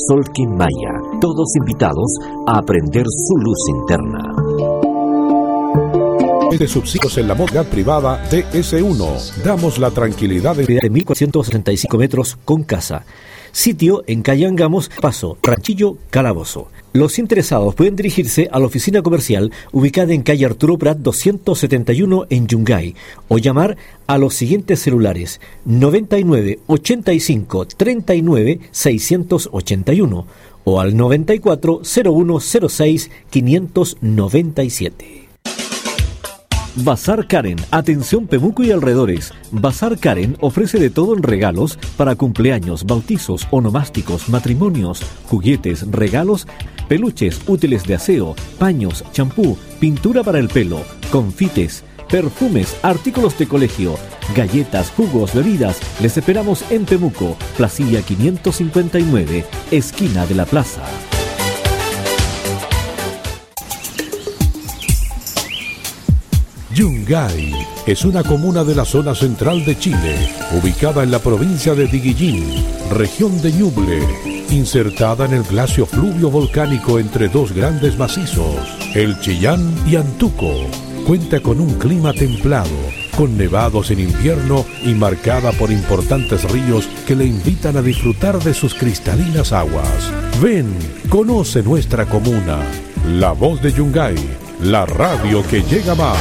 Solkin Maya. Todos invitados a aprender su luz interna. De subsidios en la modalidad privada DS1. Damos la tranquilidad de 1.435 metros con casa. Sitio en calle Angamos, Paso, Ranchillo, Calabozo. Los interesados pueden dirigirse a la oficina comercial ubicada en calle Arturo Prat 271 en Yungay o llamar a los siguientes celulares 99 85 39 681 o al 94 0106 597. Bazar Karen, atención Pemuco y alrededores. Bazar Karen ofrece de todo en regalos para cumpleaños, bautizos, onomásticos, matrimonios, juguetes, regalos, peluches, útiles de aseo, paños, champú, pintura para el pelo, confites, perfumes, artículos de colegio, galletas, jugos, bebidas. Les esperamos en Pemuco, Placilla 559, esquina de la plaza. Yungay es una comuna de la zona central de Chile, ubicada en la provincia de Diguillín, región de Ñuble, insertada en el glacio fluvio volcánico entre dos grandes macizos, el Chillán y Antuco. Cuenta con un clima templado, con nevados en invierno y marcada por importantes ríos que le invitan a disfrutar de sus cristalinas aguas. Ven, conoce nuestra comuna. La Voz de Yungay, la radio que llega más.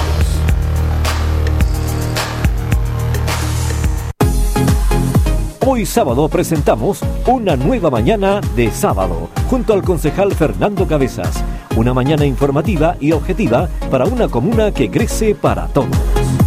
Hoy sábado presentamos Una Nueva Mañana de Sábado, junto al concejal Fernando Cabezas. Una mañana informativa y objetiva para una comuna que crece para todos.